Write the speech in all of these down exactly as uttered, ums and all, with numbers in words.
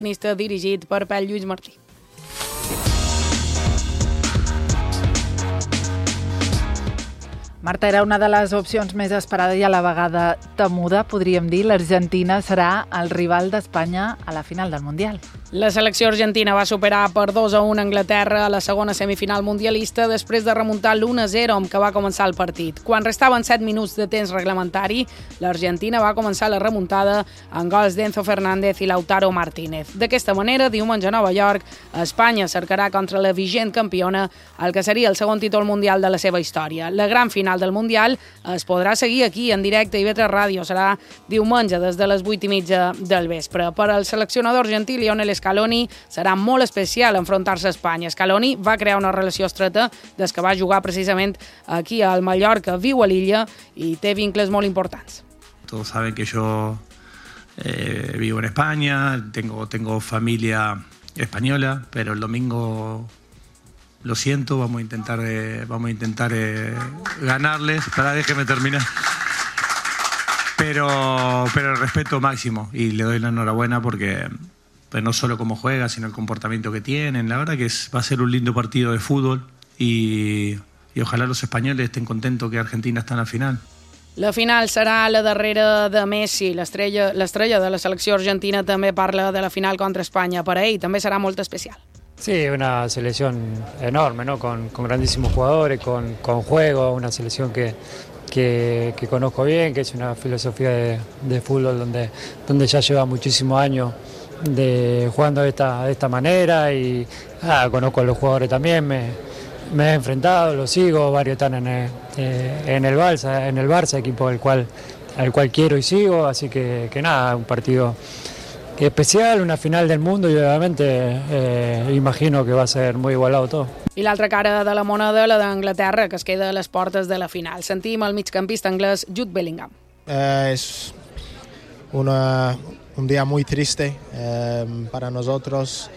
dirigit per Pep Lluís Martí. Marta, era una de les opcions més esperada i a la vegada temuda, podríem dir. L'Argentina serà el rival d'Espanya a la final del Mundial. La selecció argentina va superar per dos a un a Anglaterra a la segona semifinal mundialista després de remuntar l'u a zero amb què va començar el partit. Quan restaven set minuts de temps reglamentari, l'Argentina va començar la remuntada amb gols d'Enzo Fernández i Lautaro Martínez. D'aquesta manera, diumenge a Nova York, Espanya cercarà contra la vigent campiona el que seria el segon títol mundial de la seva història. La gran final del Mundial es podrà seguir aquí en directe a I V tres Ràdio. Serà diumenge des de les vuit i mitja del vespre. Per al seleccionador argentí Lionel Scaloni serà molt especial enfrontar-se a Espanya. Scaloni va crear una relació estreta des que va jugar precisament aquí al Mallorca, viu a l'illa i té vincles molt importants. Todos saben que yo eh, vivo en España, tengo, tengo familia española, pero el domingo lo siento, vamos a intentar, eh, vamos a intentar eh, ganarles. Para, déjeme terminar. Pero, pero el respeto máximo y le doy la enhorabuena porque pues no solo cómo juega, sino el comportamiento que tienen. La verdad que es, va a ser un lindo partido de fútbol y, y ojalá los españoles estén contentos que Argentina está en la final. La final serà la darrera de Messi. L'estrella l'estrella de la selecció argentina també parla de la final contra Espanya. Per a ell també serà molt especial. Sí, una selección enorme, ¿no? Con, con grandísimos jugadores, con, con juego, una selección que, que, que conozco bien, que es una filosofía de, de fútbol donde, donde ya lleva muchísimos años de jugando de esta, de esta manera y ah, conozco a los jugadores también, me, me he enfrentado, los sigo, varios están en el, eh, en el Barça, en el Barça, equipo al cual, al cual quiero y sigo, así que, que nada, un partido especial, una final del mundo y obviamente eh, imagino que va a ser muy igualado todo. I l'altra cara de la moneda, la d'Anglaterra, que es queda a les portes de la final. Sentim el migcampista anglès Jude Bellingham. Eh, es una, un día muy triste eh, para nosotros.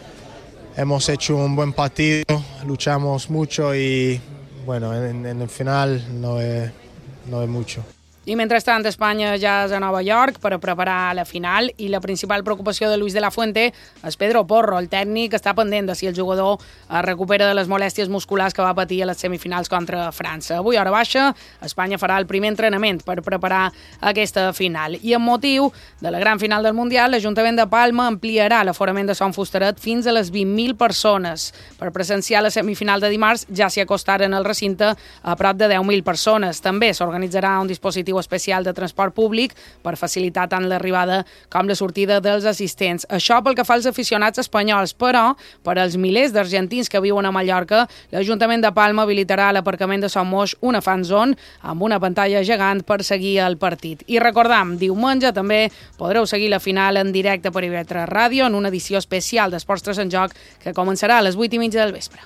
Hemos hecho un buen partido, luchamos mucho y bueno, en, en el final no es, no es mucho. I mentrestant, Espanya ja és a Nova York per a preparar la final i la principal preocupació de Luis de la Fuente és Pedro Porro, el tècnic, està pendent de si el jugador es recupera de les molèsties musculars que va patir a les semifinals contra França. Avui, a hora baixa, Espanya farà el primer entrenament per preparar aquesta final. I amb motiu de la gran final del Mundial, l'Ajuntament de Palma ampliarà l'aforament de Son Fustaret fins a les vint mil persones. Per presenciar la semifinal de dimarts ja s'hi acostaren al recinte a prop de deu mil persones. També s'organitzarà un dispositiu especial de transport públic per facilitar tant l'arribada com la sortida dels assistents. Això pel que fa als aficionats espanyols, però per als milers d'argentins que viuen a Mallorca, l'Ajuntament de Palma habilitarà l'aparcament de Son Moix una fan zone amb una pantalla gegant per seguir el partit. I recordam, diumenge també podreu seguir la final en directe per I V tres Ràdio en una edició especial d'Esports tres en Joc que començarà a les vuit i mitja del vespre.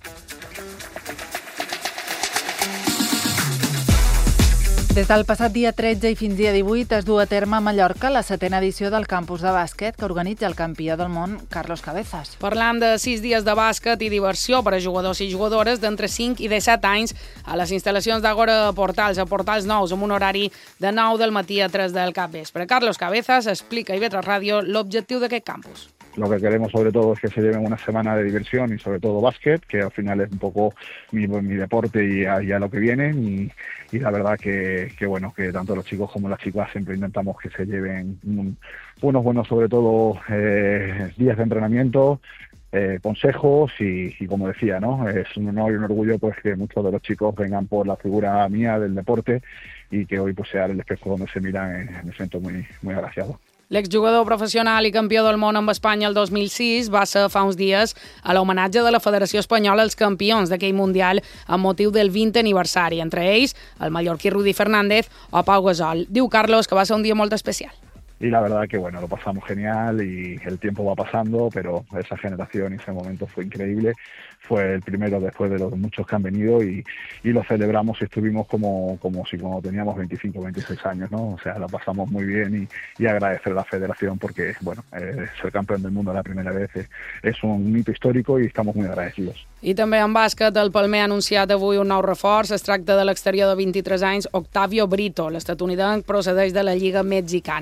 Des del passat dia tretze i fins dia divuit es du a terme a Mallorca la setena edició del campus de bàsquet que organitza el campió del món Carlos Cabezas. Parlam de sis dies de bàsquet i diversió per a jugadors i jugadores d'entre cinc i disset anys a les instal·lacions d'Agora Portals, a Portals Nous, amb un horari de nou del matí a tres del capvespre. Carlos Cabezas explica a I V tres Ràdio l'objectiu d'aquest campus. Lo que queremos sobre todo es que se lleven una semana de diversión y sobre todo básquet, que al final es un poco mi, mi deporte y a, y a lo que vienen y, y la verdad que, que bueno, que tanto los chicos como las chicas siempre intentamos que se lleven un, unos buenos sobre todo eh, días de entrenamiento, eh, consejos y, y como decía, ¿no? Es un honor y un orgullo pues que muchos de los chicos vengan por la figura mía del deporte y que hoy pues sea el espejo donde se miran, eh, me siento muy, muy agraciado. L'exjugador professional i campió del món amb Espanya el dos mil sis va ser fa uns dies a l'homenatge de la Federació Espanyola als campions d'aquell Mundial amb motiu del vint aniversari, entre ells el mallorquí Rudi Fernández o Pau Gasol. Diu Carlos que va ser un dia molt especial. Y la verdad que bueno, lo pasamos genial y el tiempo va pasando, pero esa generación y ese momento fue increíble. Fue el primero después de los muchos que han venido y, y lo celebramos y estuvimos como, como si como teníamos veinticinco, veintiséis años, ¿no? O sea, lo pasamos muy bien y, y agradecer a la federación porque, bueno, eh, ser campeón del mundo la primera vez es, es un hito histórico y estamos muy agradecidos. I també en bàsquet, el Palmer ha anunciat avui un nou reforç. Es tracta de l'exterior de vint-i-tres anys, Octavio Brito. L'estatunidenc procedeix de la Lliga Mexicana. I avui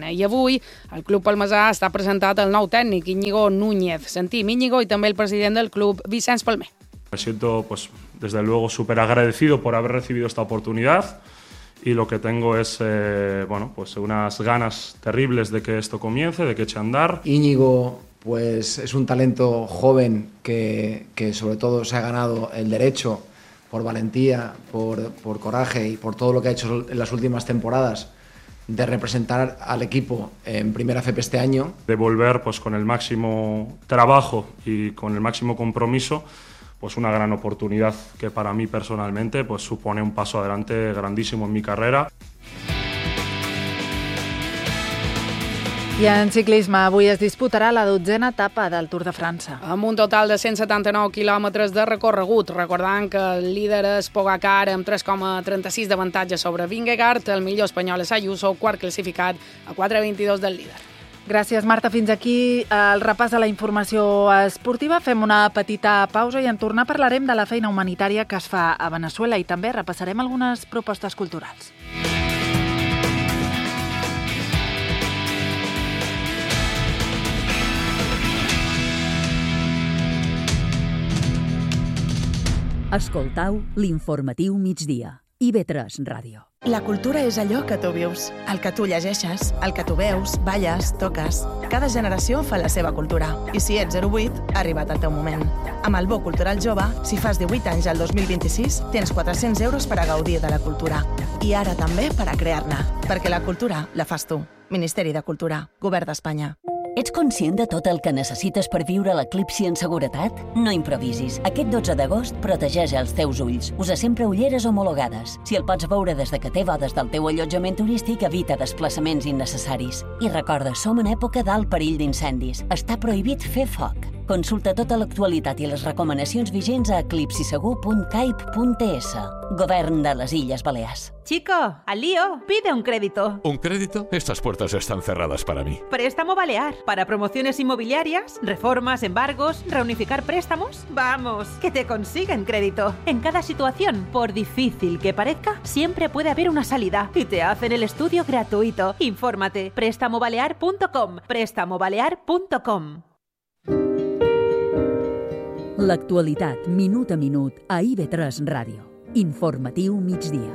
avui el club palmesà està presentat el nou tècnic, Íñigo Núñez. Sentim Íñigo i també el president del club, Vicenç Palmer. Me siento, pues, desde luego, súper agradecido por haber recibido esta oportunidad y lo que tengo es, eh, bueno, pues unas ganas terribles de que esto comience, de que eche a andar. Íñigo, pues, es un talento joven que, que sobre todo se ha ganado el derecho por valentía, por, por coraje y por todo lo que ha hecho en las últimas temporadas de representar al equipo en Primera F P este año. De volver, pues, con el máximo trabajo y con el máximo compromiso, pues una gran oportunidad que para mí personalmente, pues, supone un paso adelante grandísimo en mi carrera. I en ciclisme, avui es disputarà la dotzena etapa del Tour de França. Amb un total de cent setanta-nou quilòmetres de recorregut, recordant que el líder és Pogacar amb tres coma trenta-sis d'avantatge sobre Vingegaard, el millor espanyol és Ayuso, quart classificat a quatre coma vint-i-dos del líder. Gràcies, Marta. Fins aquí el repàs de la informació esportiva. Fem una petita pausa i en tornar parlarem de la feina humanitària que es fa a Veneçuela i també repassarem algunes propostes culturals. Escoltau l'informatiu migdia. I B tres Ràdio. La cultura és allò que tu vius, el que tu llegeixes, el que tu veus, balles, toques. Cada generació fa la seva cultura. I si ets zero vuit, ha arribat el teu moment. Amb el Bo Cultural Jove, si fas divuit anys al dos mil vint-i-sis, tens quatre-cents euros per a gaudir de la cultura. I ara també per a crear-ne. Perquè la cultura la fas tu. Ministeri de Cultura, Govern d'Espanya. Ets conscient de tot el que necessites per viure l'eclipsi en seguretat? No improvisis. Aquest dotze d'agost protegeix els teus ulls. Usa sempre ulleres homologades. Si el pots veure des de que té bodes del teu allotjament turístic, evita desplaçaments innecessaris. I recorda, som en època d'alt perill d'incendis. Està prohibit fer foc. Consulta tota l'actualitat i les recomanacions vigents a eclipsisegur punt caip punt es. Govern de les Illes Balears. Chico, al lío, pide un crédito. ¿Un crédito? Estas puertas están cerradas para mí. Préstamo Balear. Para promociones inmobiliarias, reformas, embargos, reunificar préstamos. Vamos, que te consiguen crédito. En cada situación, por difícil que parezca, siempre puede haber una salida. Y te hacen el estudio gratuito. Infórmate. préstamo balear punto com. préstamo balear punto com. L'actualitat, minut a minut, a I B tres Ràdio. Informatiu migdia.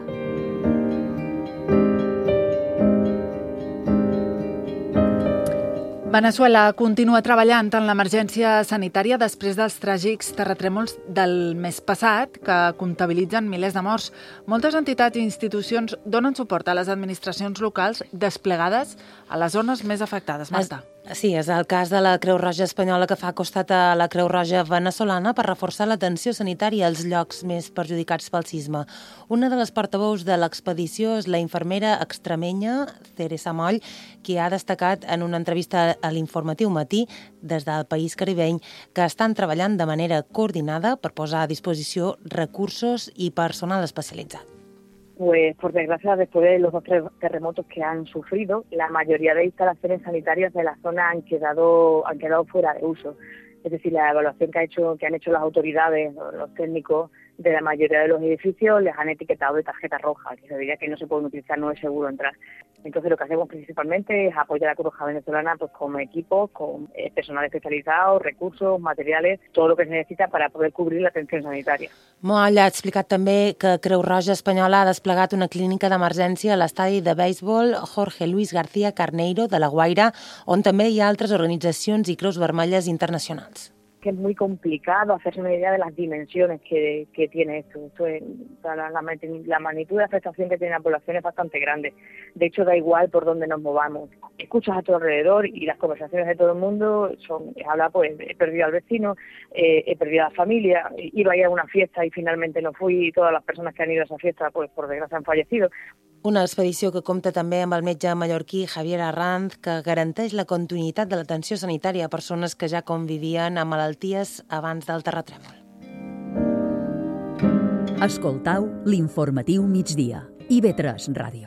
Veneçuela continua treballant en l'emergència sanitària després dels tràgics terratrèmols del mes passat, que comptabilitzen milers de morts. Moltes entitats i institucions donen suport a les administracions locals desplegades a les zones més afectades. Marta. Sí, és el cas de la Creu Roja Espanyola que fa costat a la Creu Roja Venezolana per reforçar l'atenció sanitària als llocs més perjudicats pel sisme. Una de les portaveus de l'expedició és la infermera extremenya Teresa Moll, qui ha destacat en una entrevista a l'Informatiu Matí des del país caribeny que estan treballant de manera coordinada per posar a disposició recursos i personal especialitzat. Pues por desgracia, después de los dos terremotos que han sufrido, la mayoría de instalaciones sanitarias de la zona han quedado, han quedado fuera de uso. Es decir, la evaluación que, ha hecho, que han hecho las autoridades, los técnicos de la mayoría de los edificios, les han etiquetado de tarjeta roja, que se diría que no se pueden utilizar, no es seguro entrar. Entonces lo que hacemos principalmente es apoyar a la Cruz Roja Venezolana pues, con equipos, con eh, personal especializado, recursos, materiales, todo lo que se necesita para poder cubrir la atención sanitaria. Moll ha explicat també que Creu Roja Espanyola ha desplegat una clínica d'emergència a l'estadi de béisbol Jorge Luis García Carneiro de La Guaira, on també hi ha altres organitzacions i Creus Vermelles internacionals. Que es muy complicado hacerse una idea de las dimensiones que, que tiene esto. esto es, la, la, la magnitud de afectación que tiene la población es bastante grande. De hecho, da igual por dónde nos movamos. Escuchas a tu alrededor y las conversaciones de todo el mundo son, es hablar, pues, he perdido al vecino, eh, he perdido a la familia, iba a ir a una fiesta y finalmente no fui y todas las personas que han ido a esa fiesta, pues, por desgracia han fallecido. Una expedició que compta també amb el metge mallorquí Javier Arranz, que garanteix la continuïtat de l'atenció sanitària a persones que ja convivien amb malalties abans del terratrèmol. Escoltau l'informatiu migdia. I B tres Ràdio.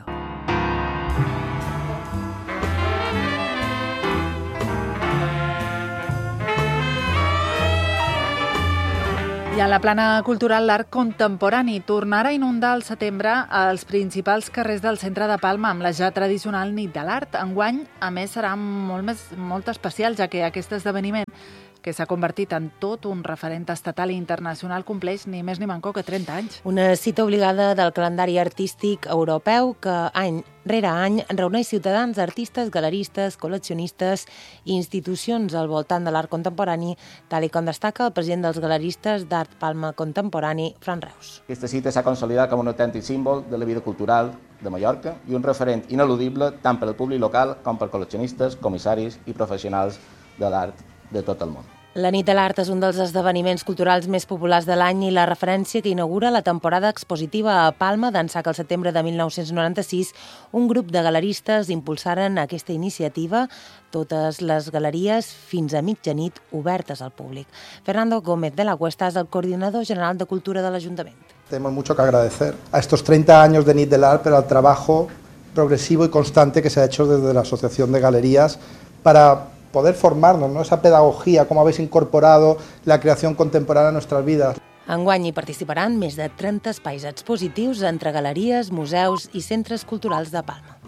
I a la plana cultural, l'art contemporani tornarà a inundar al setembre els principals carrers del centre de Palma amb la ja tradicional nit de l'art. Enguany, a més, serà molt, més, molt especial, ja que aquest esdeveniment, que s'ha convertit en tot un referent estatal i internacional, compleix ni més ni manco que trenta anys. Una cita obligada del calendari artístic europeu que any rere any reuneix ciutadans, artistes, galeristes, col·leccionistes i institucions al voltant de l'art contemporani, tal i com destaca el president dels galeristes d'Art Palma Contemporani, Fran Reus. Aquesta cita s'ha consolidat com un autèntic símbol de la vida cultural de Mallorca i un referent ineludible tant per al públic local com per col·leccionistes, comissaris i professionals de l'art de tot el món. La nit de l'art és un dels esdeveniments culturals més populars de l'any i la referència que inaugura la temporada expositiva a Palma, d'ençà que el setembre de mil nou-cents noranta-sis un grup de galeristes impulsaren aquesta iniciativa, totes les galeries fins a mitjanit obertes al públic. Fernando Gómez de la Cuesta és el coordinador general de Cultura de l'Ajuntament. Tenemos mucho que agradecer a estos treinta años de Nit de l'Art, pero al trabajo progresivo y constante que se ha hecho desde la Asociación de Galerías para poder formarnos, ¿no? Esa pedagogía, cómo habéis incorporado la creación contemporánea a nuestras vidas. Enguany hi participaran més de trenta espais expositius entre galeries, museus i centres culturals de Palma.